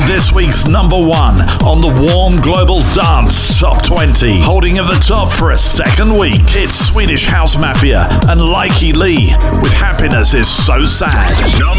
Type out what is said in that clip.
This week's number one on the Warm Global Dance Top 20. Holding at the top for a second week, it's Swedish House Mafia and Likey Lee with Happiness Is So Sad.